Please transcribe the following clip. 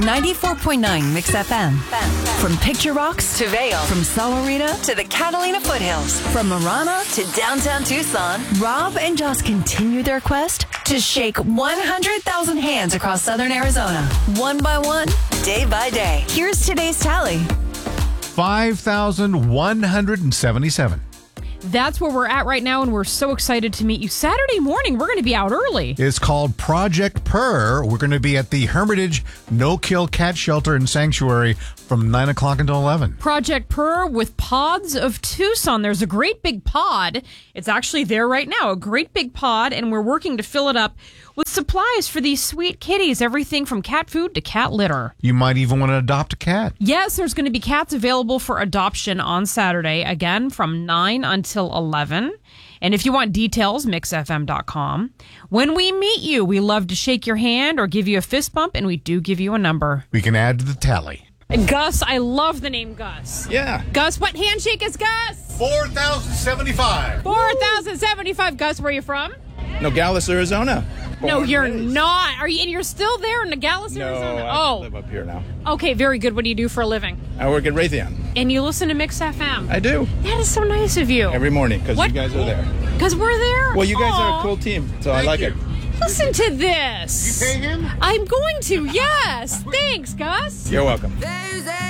94.9 Mix FM. From Picture Rocks to Vail. From Salarita to the Catalina foothills. From Marana to downtown Tucson. Rob and Joss continue their quest to shake 100,000 hands across southern Arizona. One by one, day by day. Here's today's tally. 5,177. That's where we're at right now, and we're so excited to meet you. Saturday morning, we're going to be out early. It's called Project Purr. We're going to be at the Hermitage No-Kill Cat Shelter and Sanctuary from 9 o'clock until 11. Project Purr with Pods of Tucson. There's a great big pod. It's actually there right now, a great big pod, and we're working to fill it up with supplies for these sweet kitties, everything from cat food to cat litter. You might even want to adopt a cat. Yes, there's going to be cats available for adoption on Saturday, again, from 9 until 11. And if you want details, mixfm.com. When we meet you, we love to shake your hand or give you a fist bump, and we do give you a number. We can add to the tally. Gus, I love the name Gus. Yeah. Gus, what handshake is Gus? 4,075. 4,075. Gus, where are you from? Nogales, Arizona. No, you're not. Are you? And you're still there in Nogales, Arizona? I live up here now. Okay, very good. What do you do for a living? I work at Raytheon. And you listen to Mix FM. I do. That is so nice of you. Every morning, because What? you guys are there. Because we're there? Well, you guys are Aw. a cool team, so I like it. Listen to this. You pay him? I'm going to, yes. Thanks, Gus. You're welcome. There's a